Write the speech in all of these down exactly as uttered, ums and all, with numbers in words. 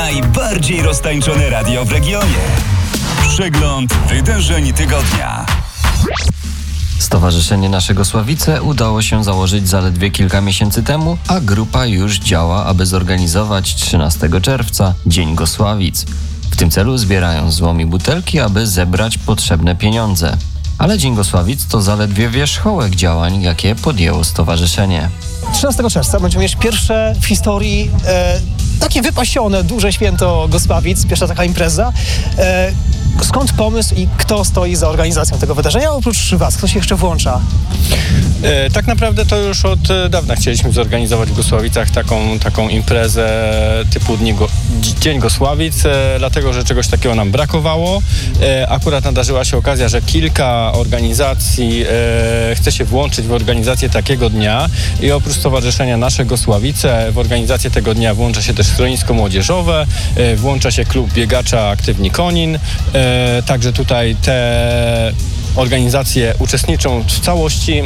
Najbardziej roztańczone radio w regionie. Przegląd wydarzeń tygodnia. Stowarzyszenie Nasze Gosławice udało się założyć zaledwie kilka miesięcy temu, a grupa już działa, aby zorganizować trzynastego czerwca Dzień Gosławic. W tym celu zbierają złom i butelki, aby zebrać potrzebne pieniądze. Ale Dzień Gosławic to zaledwie wierzchołek działań, jakie podjęło stowarzyszenie. trzynastego czerwca będziemy mieć pierwsze w historii e, takie wypasione, duże święto Gosławic, pierwsza taka impreza. E, skąd pomysł i kto stoi za organizacją tego wydarzenia? Oprócz was, kto się jeszcze włącza? E, tak naprawdę to już od dawna chcieliśmy zorganizować w Gosławicach taką, taką imprezę typu Dni Go, Dzień Gosławic, e, dlatego, że czegoś takiego nam brakowało. E, akurat nadarzyła się okazja, że kilka organizacji e, chce się włączyć w organizację takiego dnia i oprócz Stowarzyszenia Nasze Gosławice w organizację tego dnia włącza się też Schronisko Młodzieżowe, e, włącza się klub biegacza Aktywni Konin. E, także tutaj te organizacje uczestniczą w całości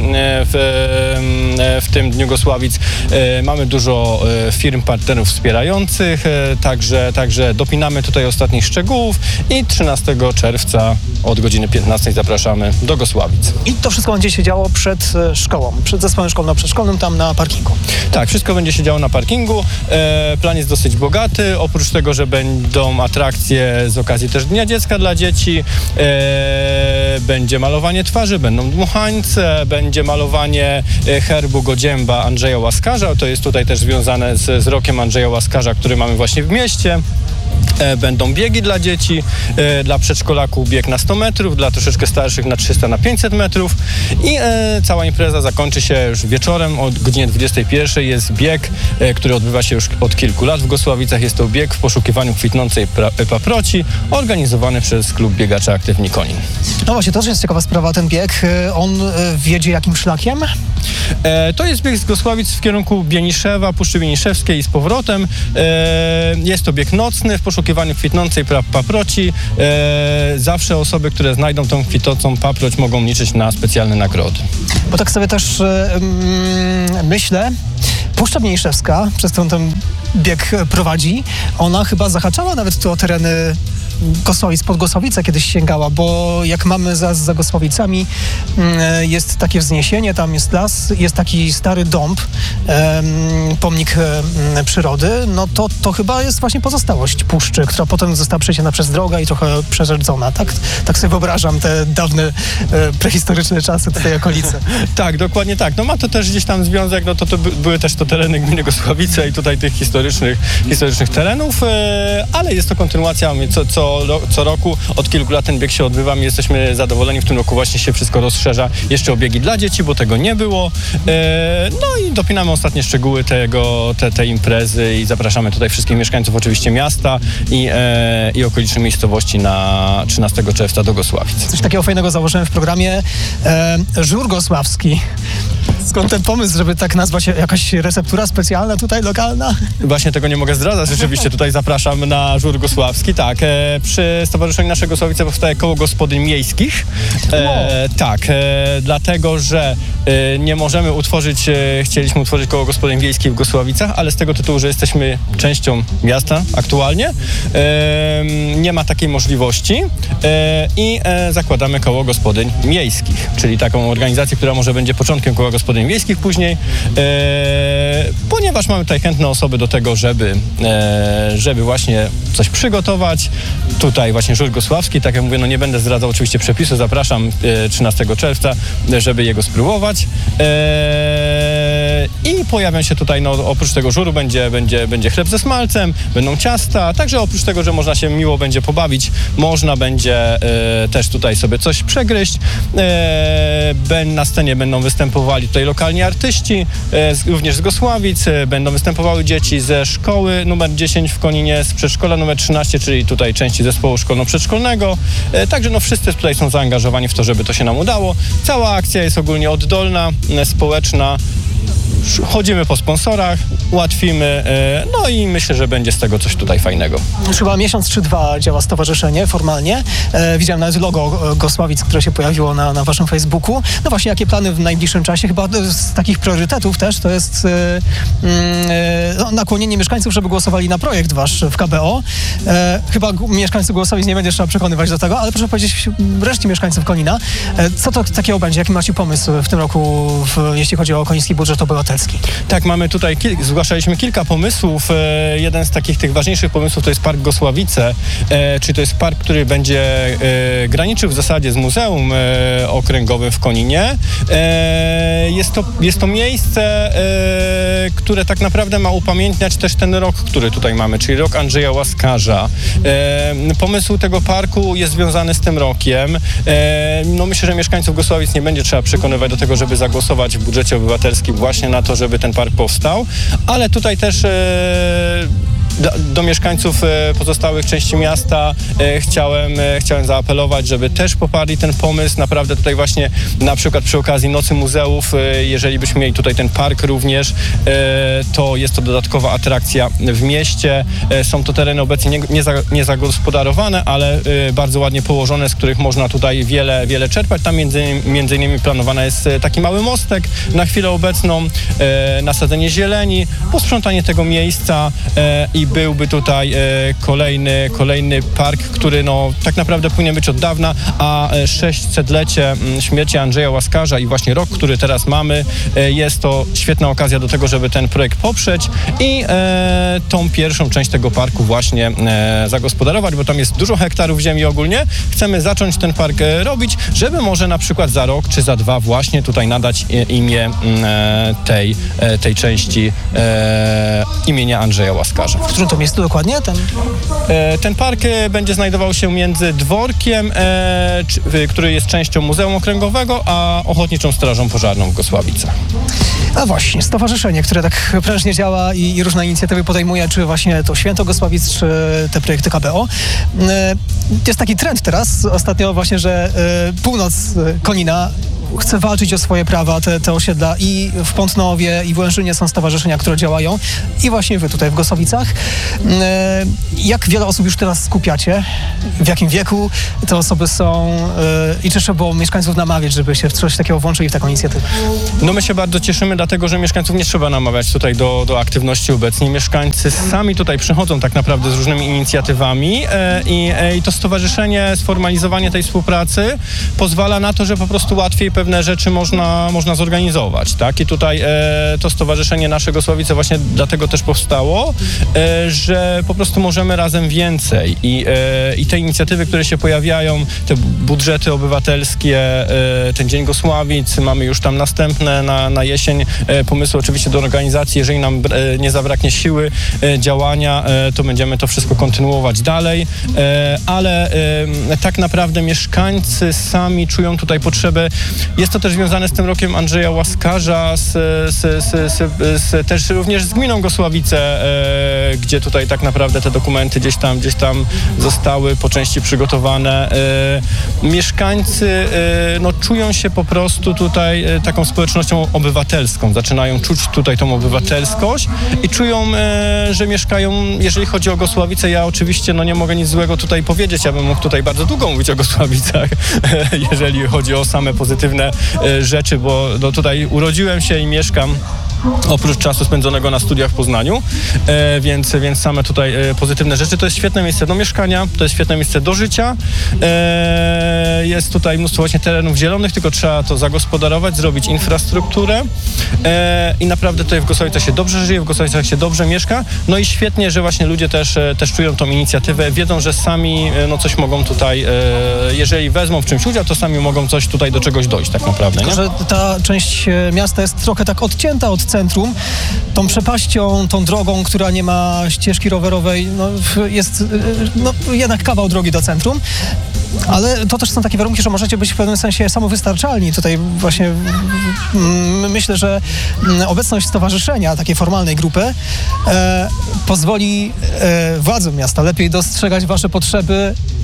w, w tym Dniu Gosławic. Mamy dużo firm, partnerów wspierających, także, także dopinamy tutaj ostatnich szczegółów i trzynastego czerwca od godziny piętnastej zapraszamy do Gosławic. I to wszystko będzie się działo przed szkołą, przed zespołem szkolno-przedszkolnym, tam na parkingu. Tak, wszystko będzie się działo na parkingu. Plan jest dosyć bogaty. Oprócz tego, że będą atrakcje z okazji też Dnia Dziecka dla dzieci, będzie malowanie twarzy, będą dmuchańce, będzie malowanie herbu Godzięba Andrzeja Łaskarza. To jest tutaj też związane z, z rokiem Andrzeja Łaskarza, który mamy właśnie w mieście. Będą biegi dla dzieci, dla przedszkolaków bieg na sto metrów, dla troszeczkę starszych na trzysta na pięćset metrów i e, cała impreza zakończy się już wieczorem o godzinie dwudziestej pierwszej. Jest bieg, e, który odbywa się już od kilku lat w Gosławicach. Jest to bieg w poszukiwaniu kwitnącej pra- paproci, organizowany przez klub biegacza Aktywni Konin. No właśnie, to też jest ciekawa sprawa, ten bieg. On wiedzie jakim szlakiem? E, to jest bieg z Gosławic w kierunku Bieniszewa, Puszczy Bieniszewskiej i z powrotem. E, jest to bieg nocny w poszukiwaniu kwitnącej pra- paproci. E, zawsze osoby, które znajdą tą kwitnącą paproć, mogą liczyć na specjalne nagrody. Bo tak sobie też mm, myślę, Puszcza Bieniszewska, przez którą ten bieg prowadzi, ona chyba zahaczała nawet tu o tereny Gosławic, pod Gosławice kiedyś sięgała, bo jak mamy za, za Gosławicami jest takie wzniesienie, tam jest las, jest taki stary dąb, pomnik przyrody, no to, to chyba jest właśnie pozostałość puszczy, która potem została przejdziona przez drogę i trochę przerzedzona, tak? Tak sobie wyobrażam te dawne, prehistoryczne czasy tej okolicy. Tak, dokładnie tak. No ma to też gdzieś tam związek, no to, to by, były też to tereny gminy Gosławice i tutaj tych historycznych, historycznych terenów, ale jest to kontynuacja, co, co Co roku, od kilku lat ten bieg się odbywa. My jesteśmy zadowoleni. W tym roku właśnie się wszystko rozszerza jeszcze o biegi dla dzieci, bo tego nie było. E, no i dopinamy ostatnie szczegóły tego, te, tej imprezy i zapraszamy tutaj wszystkich mieszkańców oczywiście miasta i, e, i okolicznych miejscowości na trzynastego czerwca do Gosławic. Coś takiego fajnego założyłem w programie e, Żur Gosławski. Skąd ten pomysł, żeby tak nazwać, jakaś receptura specjalna tutaj, lokalna? Właśnie tego nie mogę zdradzać. Rzeczywiście tutaj zapraszam na Żur Gosławski. Tak, e, przy Stowarzyszeniu Nasze Gosławice powstaje koło gospodyń miejskich. E, tak, e, dlatego, że e, nie możemy utworzyć, e, chcieliśmy utworzyć koło gospodyń wiejskich w Gosławicach, ale z tego tytułu, że jesteśmy częścią miasta aktualnie, e, nie ma takiej możliwości e, i e, zakładamy koło gospodyń miejskich, czyli taką organizację, która może będzie początkiem koła gospodyń wiejskich później, e, ponieważ mamy tutaj chętne osoby do tego, żeby, e, żeby właśnie coś przygotować. Tutaj właśnie Żur Gosławski, tak jak mówię, no nie będę zdradzał oczywiście przepisu, zapraszam e, trzynastego czerwca, żeby jego spróbować. E, I pojawią się tutaj, no oprócz tego żuru będzie, będzie, będzie chleb ze smalcem, będą ciasta, także oprócz tego, że można się miło będzie pobawić, można będzie e, też tutaj sobie coś przegryźć. E, na scenie będą występowali tutaj lokalni artyści, e, z, również z Gosławic, e, będą występowały dzieci ze szkoły numer dziesięć w Koninie, z przedszkola numer trzynaście, czyli tutaj części zespołu szkolno-przedszkolnego. E, także no wszyscy tutaj są zaangażowani w to, żeby to się nam udało. Cała akcja jest ogólnie oddolna, e, społeczna. chodzimy po sponsorach, ułatwimy, e, no i myślę, że będzie z tego coś tutaj fajnego. Już chyba miesiąc czy dwa działa stowarzyszenie formalnie. E, widziałem nawet logo e, Gosławic, które się pojawiło na, na waszym Facebooku. No właśnie, jakie plany w najbliższym czasie? Chyba z takich priorytetów też to jest e, e, no, nakłonienie mieszkańców, żeby głosowali na projekt wasz w K B O. E, chyba g- mieszkańców Głosowic nie będzie trzeba przekonywać do tego, ale proszę powiedzieć reszcie mieszkańców Konina, e, co to takiego będzie? Jaki macie pomysł w tym roku, w, jeśli chodzi o koniński budżet obywatelski? Tak, mamy tutaj, kil- zgłaszaliśmy kilka pomysłów. E, jeden z takich tych ważniejszych pomysłów to jest Park Gosławice, e, czyli to jest park, który będzie e, graniczył w zasadzie z Muzeum e, Okręgowym w Koninie. E, jest, to, jest to miejsce, e, które tak naprawdę ma upamiętniać też ten rok, który tutaj mamy, czyli rok Andrzeja Łaskarza. E, pomysł tego parku jest związany z tym rokiem. E, no myślę, że mieszkańców Gosławic nie będzie trzeba przekonywać do tego, żeby zagłosować w budżecie obywatelskim właśnie na to, żeby ten park powstał, ale tutaj też e, do, do mieszkańców e, pozostałych części miasta e, chciałem, e, chciałem zaapelować, żeby też poparli ten pomysł. Naprawdę tutaj właśnie na przykład przy okazji Nocy Muzeów, e, jeżeli byśmy mieli tutaj ten park również, e, to jest to dodatkowa atrakcja w mieście. E, są to tereny obecnie nie, nie, za, nie zagospodarowane, ale e, bardzo ładnie położone, z których można tutaj wiele, wiele czerpać. Tam między, między innymi planowana jest taki mały mostek na chwilę obecną, e, nasadzenie zieleni, posprzątanie tego miejsca e, i byłby tutaj e, kolejny, kolejny park, który no tak naprawdę powinien być od dawna, a sześćsetlecie m, śmierci Andrzeja Łaskarza i właśnie rok, który teraz mamy, e, jest to świetna okazja do tego, żeby ten projekt poprzeć i e, tą pierwszą część tego parku właśnie e, zagospodarować, bo tam jest dużo hektarów ziemi ogólnie. Chcemy zacząć ten park e, robić, żeby może na przykład za rok czy za dwa właśnie tutaj nadać e, imię e, tej, e, tej części e, imienia Andrzeja Łaskarza. W którym to miejscu dokładnie? Ten... E, ten park e, będzie znajdował się między dworkiem, e, czy, e, który jest częścią Muzeum Okręgowego, a Ochotniczą Strażą Pożarną w Gosławicach. A właśnie, stowarzyszenie, które tak prężnie działa i, i różne inicjatywy podejmuje, czy właśnie to Święto Gosławic, czy te projekty K B O. E, Jest taki trend teraz, ostatnio właśnie, że e, północ Konina chce walczyć o swoje prawa, te, te osiedla i w Pątnowie, i w Łężynie są stowarzyszenia, które działają i właśnie wy tutaj w Gosławicach. E, Jak wiele osób już teraz skupiacie? W jakim wieku te osoby są? E, I czy trzeba było mieszkańców namawiać, żeby się w coś takiego włączyli w taką inicjatywę? No my się bardzo cieszymy, dlatego że mieszkańców nie trzeba namawiać tutaj do, do aktywności obecnie. Mieszkańcy sami tutaj przychodzą tak naprawdę z różnymi inicjatywami e, i, e, i to stowarzyszenie, sformalizowanie tej współpracy pozwala na to, że po prostu łatwiej pewne rzeczy można, można zorganizować, tak? I tutaj e, to stowarzyszenie nasze Gosławice właśnie dlatego też powstało, e, że po prostu możemy razem więcej i, e, i te inicjatywy, które się pojawiają, te budżety obywatelskie, e, ten Dzień Gosławic, mamy już tam następne na, na jesień e, pomysły oczywiście do organizacji, jeżeli nam e, nie zabraknie siły e, działania, e, to będziemy to wszystko kontynuować dalej, e, ale e, tak naprawdę mieszkańcy sami czują tutaj potrzebę. Jest to też związane z tym rokiem Andrzeja Łaskarza, z, z, z, z, z, też również z gminą Gosławice, e, gdzie tutaj tak naprawdę te dokumenty gdzieś tam, gdzieś tam zostały po części przygotowane. E, mieszkańcy e, no, czują się po prostu tutaj e, taką społecznością obywatelską. Zaczynają czuć tutaj tą obywatelskość i czują, e, że mieszkają, jeżeli chodzi o Gosławice, ja oczywiście no, nie mogę nic złego tutaj powiedzieć, ja bym mógł tutaj bardzo długo mówić o Gosławicach, jeżeli chodzi o same pozytywne rzeczy, bo no, tutaj urodziłem się i mieszkam oprócz czasu spędzonego na studiach w Poznaniu, e, więc, więc same tutaj e, pozytywne rzeczy. To jest świetne miejsce do mieszkania, to jest świetne miejsce do życia. E, jest tutaj mnóstwo właśnie terenów zielonych, tylko trzeba to zagospodarować, zrobić infrastrukturę e, i naprawdę tutaj w Gosławicach się dobrze żyje, w Gosławicach się dobrze mieszka. No i świetnie, że właśnie ludzie też, też czują tą inicjatywę, wiedzą, że sami no, coś mogą tutaj, e, jeżeli wezmą w czymś udział, to sami mogą coś tutaj do czegoś dojść tak naprawdę. Nie? Tylko, że ta część miasta jest trochę tak odcięta od centrum, tą przepaścią, tą drogą, która nie ma ścieżki rowerowej, no, jest no, jednak kawał drogi do centrum. Ale to też są takie warunki, że możecie być w pewnym sensie samowystarczalni. Tutaj właśnie mm, myślę, że obecność stowarzyszenia, takiej formalnej grupy, e, pozwoli e, władzom miasta lepiej dostrzegać wasze potrzeby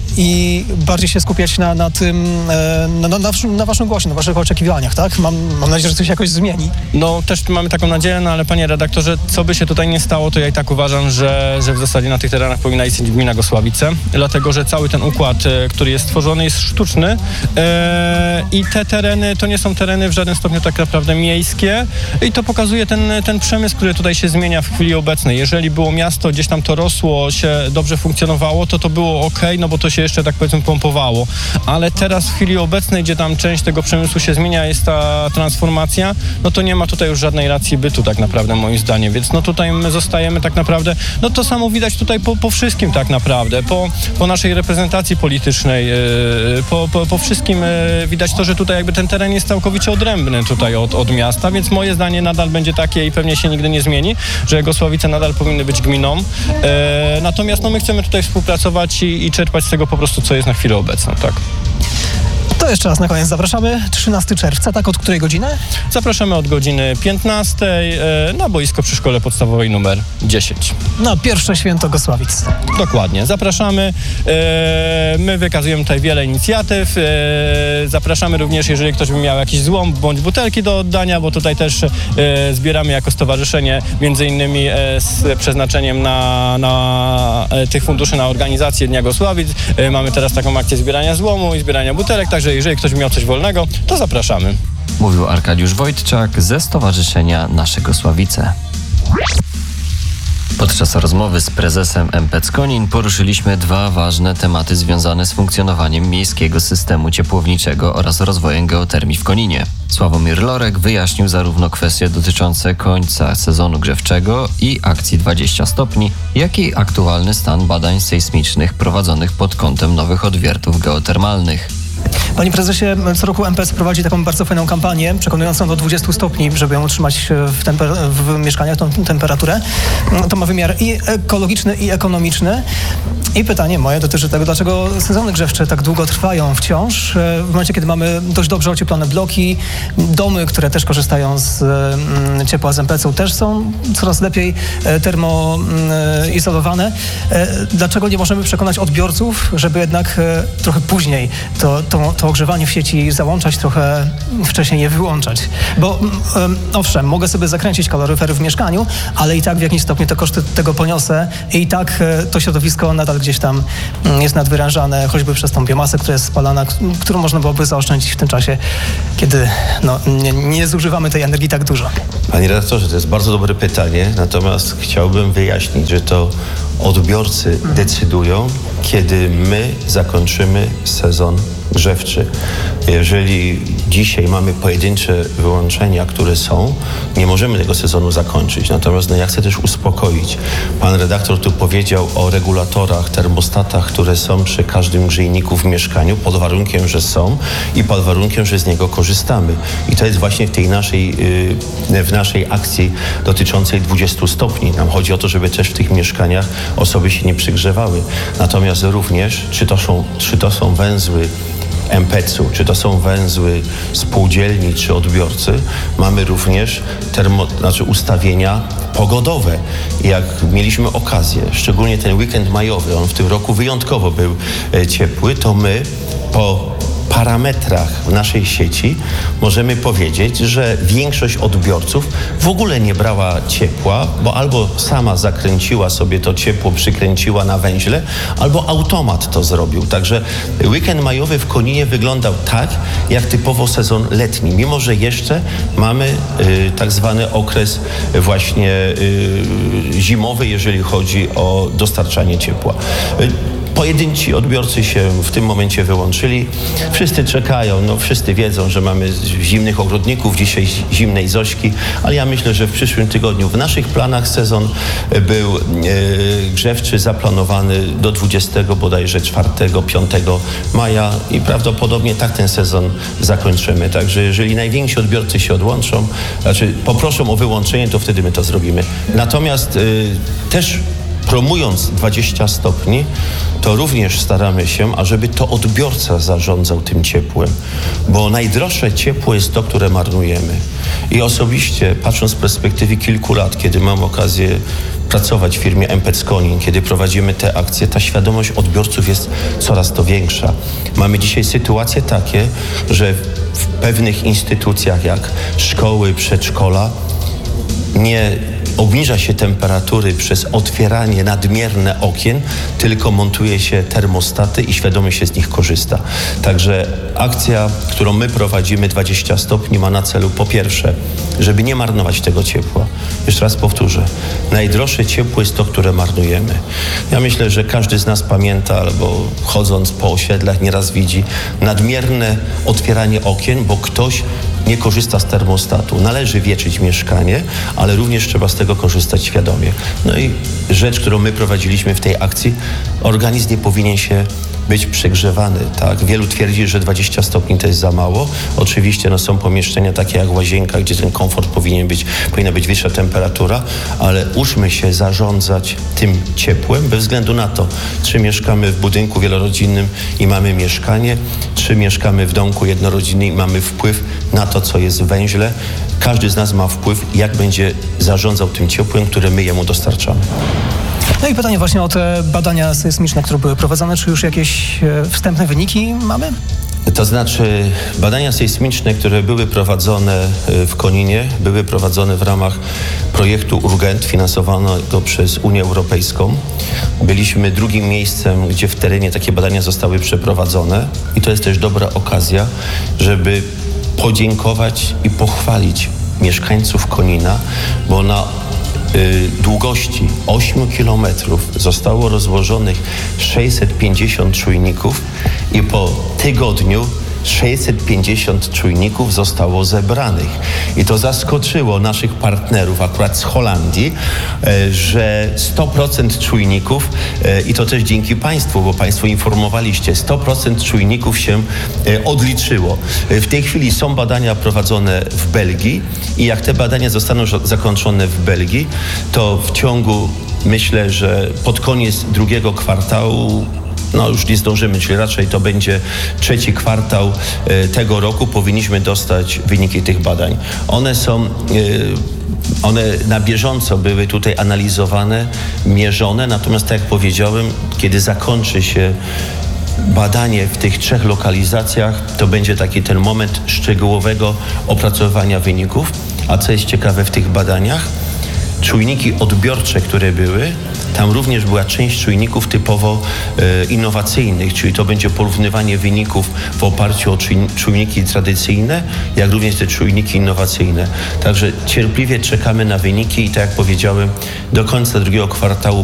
i bardziej się skupiać na, na tym, e, na, na, na, na waszym głosie, na waszych oczekiwaniach, tak? Mam, mam nadzieję, że coś jakoś zmieni. No też mamy taką nadzieję, no ale panie redaktorze, co by się tutaj nie stało, to ja i tak uważam, że, że w zasadzie na tych terenach powinna istnieć gmina Gosławice, dlatego, że cały ten układ, e, który jest stworzony, jest sztuczny e, i te tereny to nie są tereny w żaden stopniu tak naprawdę miejskie i to pokazuje ten, ten przemysł, który tutaj się zmienia w chwili obecnej. Jeżeli było miasto, gdzieś tam to rosło, się dobrze funkcjonowało, to to było ok, no bo to się jeszcze tak powiedzmy pompowało, ale teraz w chwili obecnej, gdzie tam część tego przemysłu się zmienia, jest ta transformacja, no to nie ma tutaj już żadnej racji bytu tak naprawdę moim zdaniem, więc no tutaj my zostajemy tak naprawdę, no to samo widać tutaj po, po wszystkim tak naprawdę, po, po naszej reprezentacji politycznej, yy, po, po, po wszystkim yy, widać to, że tutaj jakby ten teren jest całkowicie odrębny tutaj od, od miasta, więc moje zdanie nadal będzie takie i pewnie się nigdy nie zmieni, że Gosławice nadal powinny być gminą, yy, natomiast no my chcemy tutaj współpracować i, i czerpać z tego po prostu, co jest na chwilę obecną, tak. To jeszcze raz na koniec zapraszamy. trzynastego czerwca, tak? Od której godziny? Zapraszamy od godziny piętnastej e, na boisko przy szkole podstawowej numer dziesięć. Na pierwsze święto Gosławic. Dokładnie. Zapraszamy. E, my wykazujemy tutaj wiele inicjatyw. E, zapraszamy również, jeżeli ktoś by miał jakiś złom bądź butelki do oddania, bo tutaj też e, zbieramy jako stowarzyszenie między innymi e, z przeznaczeniem na, na e, tych funduszy na organizację Dnia Gosławic. E, mamy teraz taką akcję zbierania złomu i zbierania butelek, także jeżeli ktoś by miał coś wolnego, to zapraszamy. Mówił Arkadiusz Wojtczak ze Stowarzyszenia Nasze Gosławice. Podczas rozmowy z prezesem M P C Konin poruszyliśmy dwa ważne tematy związane z funkcjonowaniem miejskiego systemu ciepłowniczego oraz rozwojem geotermii w Koninie. Sławomir Lorek wyjaśnił zarówno kwestie dotyczące końca sezonu grzewczego i akcji dwadzieścia stopni, jak i aktualny stan badań sejsmicznych prowadzonych pod kątem nowych odwiertów geotermalnych. Panie prezesie, co roku M P C prowadzi taką bardzo fajną kampanię przekonującą do dwudziestu stopni, żeby ją utrzymać w, temper- w mieszkaniach, tą temperaturę. To ma wymiar i ekologiczny, i ekonomiczny. I pytanie moje dotyczy tego, dlaczego sezony grzewcze tak długo trwają wciąż, w momencie, kiedy mamy dość dobrze ocieplone bloki, domy, które też korzystają z mm, ciepła z M P C-u, też są coraz lepiej termoizolowane. Dlaczego nie możemy przekonać odbiorców, żeby jednak trochę później to To, to ogrzewanie w sieci załączać, trochę wcześniej je wyłączać. Bo um, owszem, mogę sobie zakręcić kaloryfer w mieszkaniu, ale i tak w jakimś stopniu te koszty tego poniosę i tak e, to środowisko nadal gdzieś tam mm, jest nadwyrężane, choćby przez tą biomasę, która jest spalana, k- którą można byłoby zaoszczędzić w tym czasie, kiedy no, nie, nie zużywamy tej energii tak dużo. Panie redaktorze, to jest bardzo dobre pytanie, natomiast chciałbym wyjaśnić, że to odbiorcy decydują, kiedy my zakończymy sezon grzewczy. Jeżeli dzisiaj mamy pojedyncze wyłączenia, które są, nie możemy tego sezonu zakończyć. Natomiast no, ja chcę też uspokoić. Pan redaktor tu powiedział o regulatorach, termostatach, które są przy każdym grzejniku w mieszkaniu, pod warunkiem, że są i pod warunkiem, że z niego korzystamy. I to jest właśnie w tej naszej, w naszej akcji dotyczącej dwudziestu stopni. Nam chodzi o to, żeby też w tych mieszkaniach osoby się nie przygrzewały. Natomiast również, czy to są, czy to są węzły M P C-u, czy to są węzły spółdzielni, czy odbiorcy, mamy również termo, znaczy ustawienia pogodowe. Jak mieliśmy okazję, szczególnie ten weekend majowy, on w tym roku wyjątkowo był e, ciepły, to my po parametrach w naszej sieci możemy powiedzieć, że większość odbiorców w ogóle nie brała ciepła, bo albo sama zakręciła sobie to ciepło, przykręciła na węźle, albo automat to zrobił. Także weekend majowy w Koninie wyglądał tak, jak typowo sezon letni, mimo że jeszcze mamy y, tak zwany okres właśnie y, zimowy, jeżeli chodzi o dostarczanie ciepła. Y, Pojedynci odbiorcy się w tym momencie wyłączyli. Wszyscy czekają, no wszyscy wiedzą, że mamy zimnych ogrodników, dzisiaj zimnej Zośki, ale ja myślę, że w przyszłym tygodniu w naszych planach sezon był e, grzewczy zaplanowany do dwudziestego bodajże czwartego, piątego maja i prawdopodobnie tak ten sezon zakończymy. Także jeżeli najwięksi odbiorcy się odłączą, znaczy poproszą o wyłączenie, to wtedy my to zrobimy. Natomiast e, też promując dwadzieścia stopni, to również staramy się, ażeby to odbiorca zarządzał tym ciepłem, bo najdroższe ciepło jest to, które marnujemy. I osobiście, patrząc z perspektywy kilku lat, kiedy mam okazję pracować w firmie M P C Konin, kiedy prowadzimy te akcje, ta świadomość odbiorców jest coraz to większa. Mamy dzisiaj sytuacje takie, że w pewnych instytucjach jak szkoły, przedszkola nie obniża się temperatury przez otwieranie nadmierne okien, tylko montuje się termostaty i świadomie się z nich korzysta. Także akcja, którą my prowadzimy, dwadzieścia stopni, ma na celu po pierwsze, żeby nie marnować tego ciepła. Jeszcze raz powtórzę, najdroższe ciepło jest to, które marnujemy. Ja myślę, że każdy z nas pamięta, albo chodząc po osiedlach nieraz widzi nadmierne otwieranie okien, bo ktoś nie korzysta z termostatu. Należy wieczyć mieszkanie, ale również trzeba z tego korzystać świadomie. No i rzecz, którą my prowadziliśmy w tej akcji, organizm nie powinien się być przegrzewany, tak? Wielu twierdzi, że dwadzieścia stopni to jest za mało. Oczywiście no, są pomieszczenia takie jak łazienka, gdzie ten komfort powinien być, powinna być wyższa temperatura, ale uczmy się zarządzać tym ciepłem bez względu na to, czy mieszkamy w budynku wielorodzinnym i mamy mieszkanie, czy mieszkamy w domku jednorodzinnym i mamy wpływ na to, co jest w węźle. Każdy z nas ma wpływ, jak będzie zarządzał tym ciepłem, które my jemu dostarczamy. No i pytanie właśnie o te badania sejsmiczne, które były prowadzone. Czy już jakieś e, wstępne wyniki mamy? To znaczy badania sejsmiczne, które były prowadzone w Koninie, były prowadzone w ramach projektu Urgent finansowanego przez Unię Europejską. Byliśmy drugim miejscem, gdzie w terenie takie badania zostały przeprowadzone i to jest też dobra okazja, żeby podziękować i pochwalić mieszkańców Konina, bo na długości ośmiu kilometrów zostało rozłożonych sześćset pięćdziesiąt czujników i po tygodniu sześćset pięćdziesiąt czujników zostało zebranych. I to zaskoczyło naszych partnerów, akurat z Holandii, że sto procent czujników, i to też dzięki Państwu, bo Państwo informowaliście, sto procent czujników się odliczyło. W tej chwili są badania prowadzone w Belgii i jak te badania zostaną zakończone w Belgii, to w ciągu, myślę, że pod koniec drugiego kwartału, no już nie zdążymy, czyli raczej to będzie trzeci kwartał e, tego roku, powinniśmy dostać wyniki tych badań. One są, e, one na bieżąco były tutaj analizowane, mierzone, natomiast tak jak powiedziałem, kiedy zakończy się badanie w tych trzech lokalizacjach, to będzie taki ten moment szczegółowego opracowywania wyników. A co jest ciekawe w tych badaniach, czujniki odbiorcze, które były, tam również była część czujników typowo e, innowacyjnych, czyli to będzie porównywanie wyników w oparciu o czujniki tradycyjne, jak również te czujniki innowacyjne. Także cierpliwie czekamy na wyniki i tak jak powiedziałem, do końca drugiego kwartału